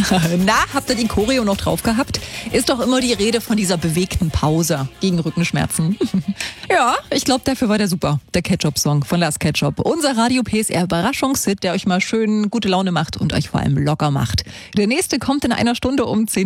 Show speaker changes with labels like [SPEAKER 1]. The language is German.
[SPEAKER 1] Na, habt ihr die Choreo noch drauf gehabt? Ist doch immer die Rede von dieser bewegten Pause gegen Rückenschmerzen. Ja, ich glaube, dafür war der super. Der Ketchup-Song von Lars Ketchup. Unser Radio PSR Überraschungshit, der euch mal schön gute Laune macht und euch vor allem locker macht. Der nächste kommt in einer Stunde um 10.